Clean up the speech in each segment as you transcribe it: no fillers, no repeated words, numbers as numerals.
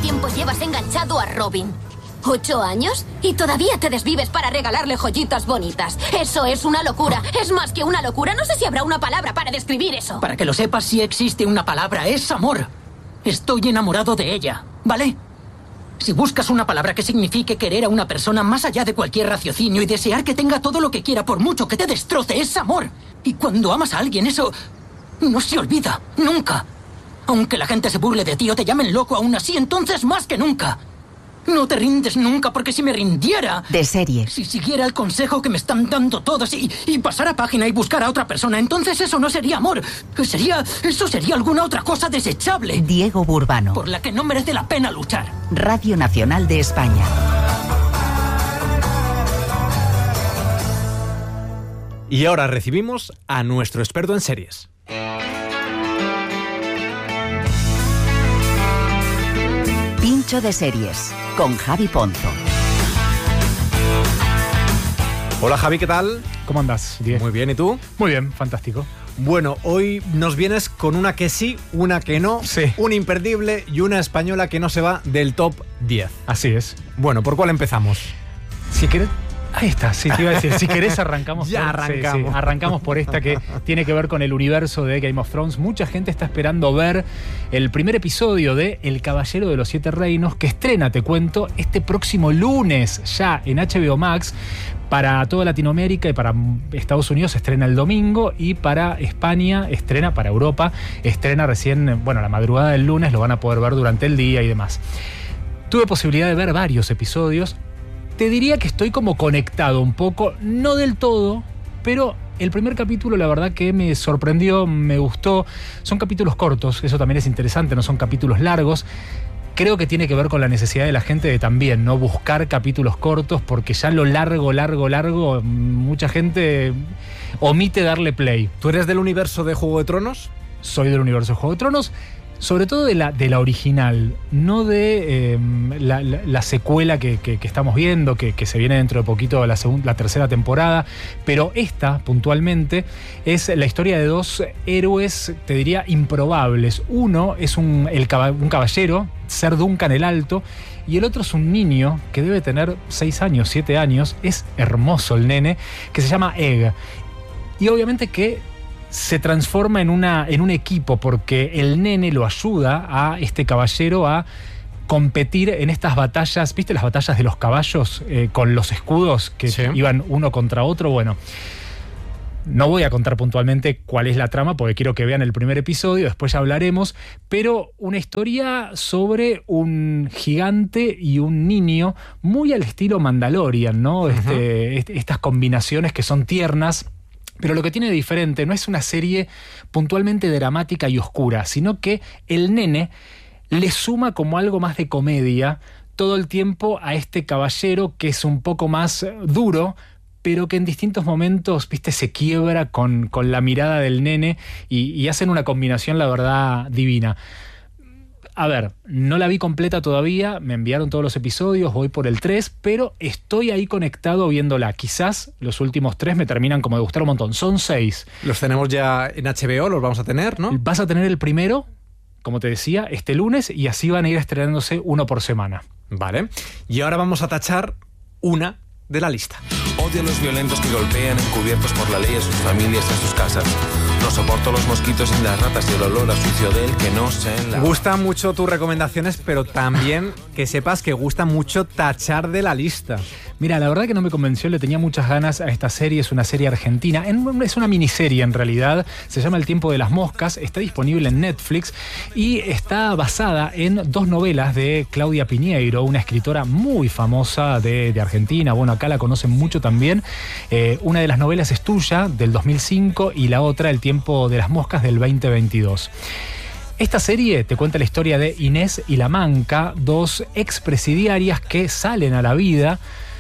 tiempo llevas enganchado a Robin? 8 años y todavía te desvives para regalarle joyitas bonitas. Eso es una locura. Es más que una locura. No sé si habrá una palabra para describir eso. Para que lo sepas, sí existe una palabra. Es amor. Estoy enamorado de ella, ¿vale? Si buscas una palabra que signifique querer a una persona más allá de cualquier raciocinio y desear que tenga todo lo que quiera por mucho que te destroce, es amor. Y cuando amas a alguien, eso no se olvida, nunca. Aunque la gente se burle de ti o te llamen loco aún así, entonces más que nunca. No te rindes nunca, porque si me rindiera... De series. Si siguiera el consejo que me están dando todos y pasara página y buscara a otra persona, entonces eso no sería amor. Eso sería alguna otra cosa desechable. Diego Burbano. Por la que no merece la pena luchar. Radio Nacional de España. Y ahora recibimos a nuestro experto en series. Pincho de series, con Javi Ponzo. Hola Javi, ¿qué tal? ¿Cómo andas, Diego? Muy bien, ¿y tú? Muy bien, fantástico. Bueno, hoy nos vienes con una que sí, una que no, sí, un imperdible y una española que no se va del top 10. Así es. Bueno, ¿por cuál empezamos? Si querés... Ahí está, sí, te iba a decir, si querés arrancamos. Ya arrancamos. Sí, arrancamos por esta que tiene que ver con el universo de Game of Thrones. Mucha gente está esperando ver el primer episodio de El Caballero de los Siete Reinos, que estrena, te cuento, este próximo lunes ya en HBO Max. Para toda Latinoamérica y para Estados Unidos estrena el domingo, y para España estrena, para Europa estrena recién, bueno, la madrugada del lunes. Lo van a poder ver durante el día y demás. Tuve posibilidad de ver varios episodios. Te diría que estoy como conectado un poco, no del todo, pero el primer capítulo la verdad que me sorprendió, me gustó. Son capítulos cortos, eso también es interesante, no son capítulos largos. Creo que tiene que ver con la necesidad de la gente de también no buscar capítulos cortos, porque ya lo largo, mucha gente omite darle play. ¿Tú eres del universo de Juego de Tronos? Soy del universo de Juego de Tronos. Sobre todo de la original, no de la secuela que estamos viendo, que se viene dentro de poquito, la tercera temporada. Pero esta, puntualmente, es la historia de dos héroes, te diría, improbables. Uno es un caballero, Ser Duncan el Alto, y el otro es un niño que debe tener 6 años, 7 años. Es hermoso el nene, que se llama Egg. Y obviamente que se transforma en un equipo, porque el nene lo ayuda a este caballero a competir en estas batallas. ¿Viste las batallas de los caballos con los escudos que sí iban uno contra otro? Bueno, no voy a contar puntualmente cuál es la trama, porque quiero que vean el primer episodio, después ya hablaremos, pero una historia sobre un gigante y un niño, muy al estilo Mandalorian, ¿no? Uh-huh. Estas combinaciones que son tiernas. Pero lo que tiene de diferente no es una serie puntualmente dramática y oscura, sino que el nene le suma como algo más de comedia todo el tiempo a este caballero, que es un poco más duro, pero que en distintos momentos, viste, se quiebra con la mirada del nene y hacen una combinación, la verdad, divina. A ver, no la vi completa todavía, me enviaron todos los episodios, voy por el 3, pero estoy ahí conectado viéndola. Quizás los últimos 3 me terminan como de gustar un montón. Son 6. Los tenemos ya en HBO, los vamos a tener, ¿no? Vas a tener el primero, como te decía, este lunes, y así van a ir estrenándose uno por semana. Vale. Y ahora vamos a tachar una de la lista. Odio a los violentos que golpean encubiertos por la ley a sus familias y a sus casas. No soporto los mosquitos y las ratas y el olor a sucio del que no se enlava. Gustan mucho tus recomendaciones, pero también que sepas que gusta mucho tachar de la lista. Mira, la verdad que no me convenció, le tenía muchas ganas a esta serie. Es una serie argentina, es una miniserie en realidad. Se llama El Tiempo de las Moscas, está disponible en Netflix y está basada en 2 novelas de Claudia Piñeiro, una escritora muy famosa de Argentina. Bueno, acá la conocen mucho también. Una de las novelas es tuya, del 2005, y la otra, El Tiempo de las Moscas, del 2022. Esta serie te cuenta la historia de Inés y La Manca, 2 expresidiarias que salen a la vida.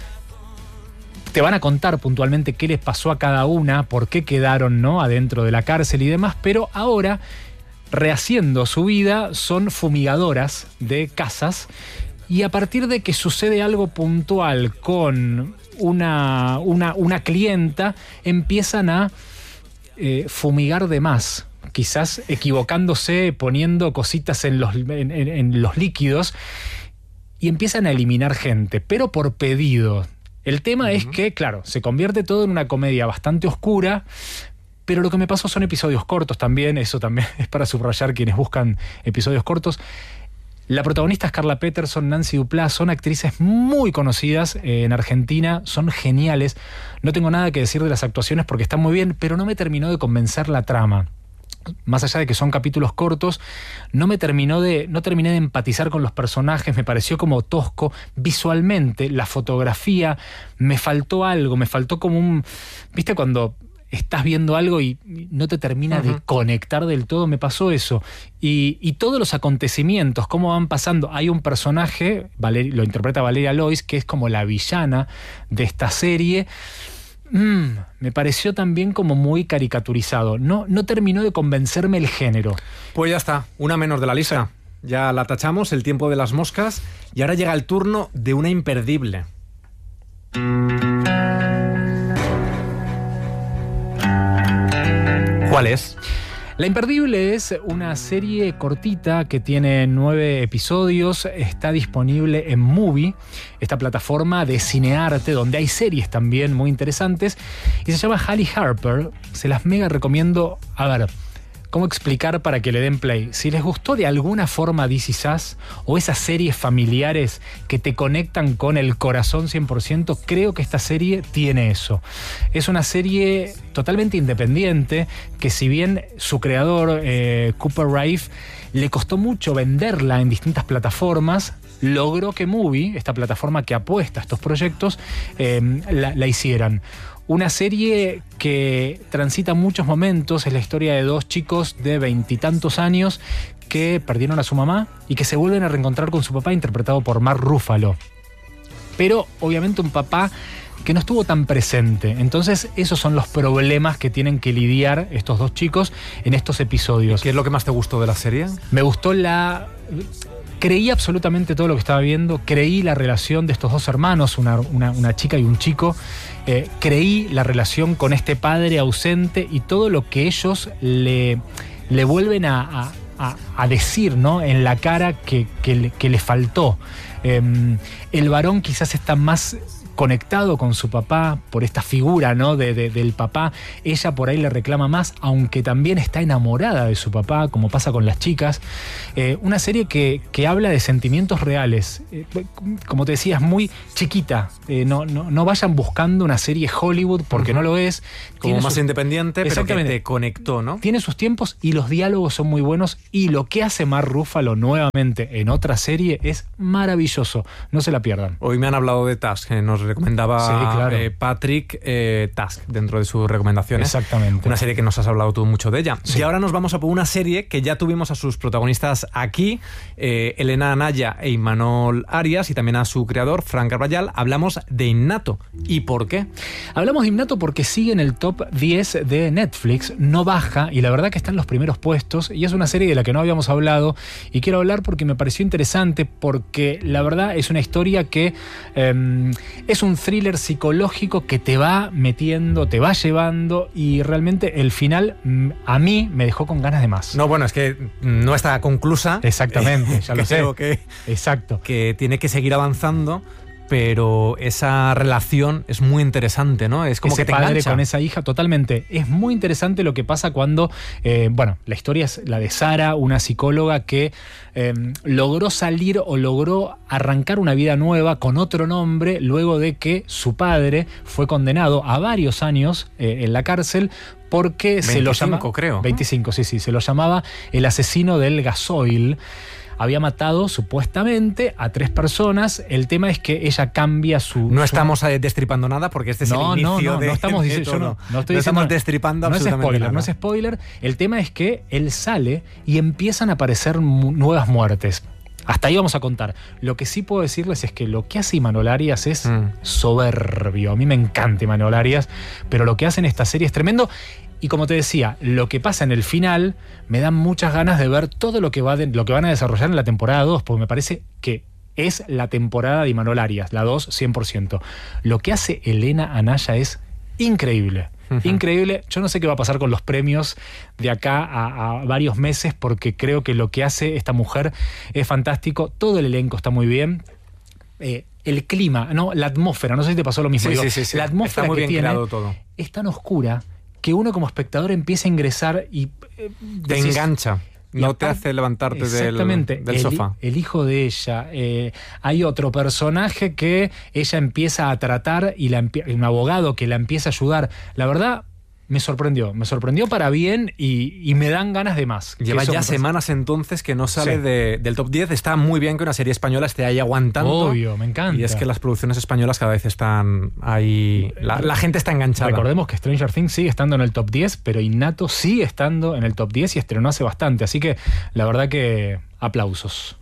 Te van a contar puntualmente qué les pasó a cada una, por qué quedaron, ¿no?, adentro de la cárcel y demás, pero ahora, rehaciendo su vida, son fumigadoras de casas, y a partir de que sucede algo puntual con una clienta, empiezan a fumigar de más, quizás equivocándose, poniendo cositas en los líquidos, y empiezan a eliminar gente, pero por pedido. El tema es que, claro, se convierte todo en una comedia bastante oscura, pero lo que me pasó son episodios cortos también. Eso también es para subrayar quienes buscan episodios cortos. La protagonista es Carla Peterson, Nancy Duplass, son actrices muy conocidas en Argentina, son geniales. No tengo nada que decir de las actuaciones porque están muy bien, pero no me terminó de convencer la trama. Más allá de que son capítulos cortos, no terminé de empatizar con los personajes, me pareció como tosco. Visualmente, la fotografía, me faltó algo, me faltó como un... ¿Viste cuando estás viendo algo y no te termina de conectar del todo? Me pasó eso. Y todos los acontecimientos, cómo van pasando. Hay un personaje, lo interpreta Valeria Lois, que es como la villana de esta serie. Me pareció también como muy caricaturizado. No terminó de convencerme el género. Pues ya está, una menos de la lista. Sí. Ya la tachamos, el tiempo de las moscas. Y ahora llega el turno de una imperdible. ¿Cuál es? La Imperdible es una serie cortita que tiene 9 episodios, está disponible en Movie, esta plataforma de cinearte donde hay series también muy interesantes, y se llama Hallie Harper. Se las mega recomiendo. A ver, ¿cómo explicar para que le den play? Si les gustó de alguna forma This Is Us o esas series familiares que te conectan con el corazón 100%, creo que esta serie tiene eso. Es una serie totalmente independiente que, si bien su creador, Cooper Raiff, le costó mucho venderla en distintas plataformas, logró que Movie, esta plataforma que apuesta a estos proyectos, la hicieran. Una serie que transita muchos momentos, es la historia de 2 chicos de 20 y tantos años que perdieron a su mamá y que se vuelven a reencontrar con su papá, interpretado por Mark Ruffalo. Pero obviamente un papá que no estuvo tan presente. Entonces esos son los problemas que tienen que lidiar estos 2 chicos en estos episodios. ¿Qué es lo que más te gustó de la serie? Me gustó creí absolutamente todo lo que estaba viendo, creí la relación de estos 2 hermanos, una chica y un chico, creí la relación con este padre ausente y todo lo que ellos le vuelven a decir, ¿no?, en la cara que le faltó. El varón quizás está más conectado con su papá por esta figura, ¿no?, del papá. Ella por ahí le reclama más, aunque también está enamorada de su papá, como pasa con las chicas. Una serie que habla de sentimientos reales. Como te decía, es muy chiquita. No vayan buscando una serie Hollywood, porque no lo es. Como más independiente, pero que te conectó, ¿no? Tiene sus tiempos y los diálogos son muy buenos, y lo que hace Mark Ruffalo nuevamente en otra serie es maravilloso. No se la pierdan. Hoy me han hablado de Task, nos recomendaba Patrick Task dentro de sus recomendaciones. Exactamente. Una serie que nos has hablado tú mucho de ella. Sí. Y ahora nos vamos a por una serie que ya tuvimos a sus protagonistas aquí, Elena Anaya e Imanol Arias, y también a su creador, Fran Carvajal. Hablamos de Innato. ¿Y por qué? Hablamos de Innato porque sigue en el top 10 de Netflix, no baja, y la verdad que está en los primeros puestos, y es una serie de la que no habíamos hablado, y quiero hablar porque me pareció interesante, porque la verdad es una historia que es un thriller psicológico que te va metiendo, te va llevando, y realmente el final a mí me dejó con ganas de más. No, bueno, es que no está conclusa. Exactamente, ya lo sé. Creo que, exacto, que tiene que seguir avanzando, pero esa relación es muy interesante, ¿no? Es como ese que te padre engancha. Con esa hija, totalmente. Es muy interesante lo que pasa cuando, la historia es la de Sara, una psicóloga que logró salir o logró arrancar una vida nueva con otro nombre luego de que su padre fue condenado a varios años en la cárcel porque 25, se lo llamaba, creo. 25, sí, se lo llamaba el asesino del gasoil. Había matado supuestamente a 3 personas. El tema es que ella cambia su... No estamos destripando nada porque este es el inicio de... No estamos diciendo... No estamos destripando absolutamente nada. No es spoiler. El tema es que él sale y empiezan a aparecer nuevas muertes. Hasta ahí vamos a contar. Lo que sí puedo decirles es que lo que hace Imanol Arias es soberbio. A mí me encanta Imanol Arias, pero lo que hace en esta serie es tremendo. Y como te decía, lo que pasa en el final me da muchas ganas de ver todo lo que van a desarrollar en la temporada 2, porque me parece que es la temporada de Imanol Arias, la 2, 100%. Lo que hace Elena Anaya es increíble. Increíble. Yo no sé qué va a pasar con los premios de acá a varios meses, porque creo que lo que hace esta mujer es fantástico. Todo el elenco está muy bien. El clima, ¿no? La atmósfera, no sé si te pasó lo mismo. Sí. La atmósfera está muy que bien tiene creado todo. es tan oscura que uno como espectador empieza a ingresar y Te engancha. y No te aparte- hace levantarte exactamente, del sofá. El hijo de ella. Hay otro personaje que ella empieza a tratar y un abogado que la empieza a ayudar. La verdad, me sorprendió para bien y me dan ganas de más. Lleva Que eso ya me parece- semanas entonces que no sale Sí. del top 10. Está muy bien que una serie española esté ahí aguantando. Obvio, me encanta. Y es que las producciones españolas cada vez están ahí. La gente está enganchada. Recordemos que Stranger Things sigue estando en el top 10, pero Innato sigue estando en el top 10 y estrenó hace bastante. Así que la verdad que aplausos.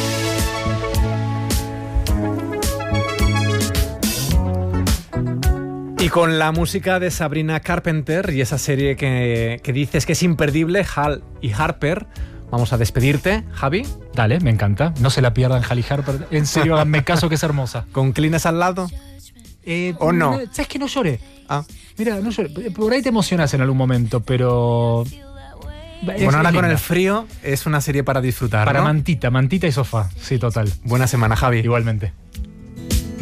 Y con la música de Sabrina Carpenter y esa serie que dices que es imperdible, Hal y Harper, vamos a despedirte, Javi. Dale, me encanta. No se la pierdan, Hal y Harper. En serio, háganme caso que es hermosa. ¿Con Clines al lado? ¿O no? ¿Sabes que no lloré? Ah. Mira, no lloré. Por ahí te emocionas en algún momento, pero... Bueno, ahora con el frío es una serie para disfrutar, Para ¿no? mantita y sofá. Sí, total. Buena semana, Javi. Igualmente.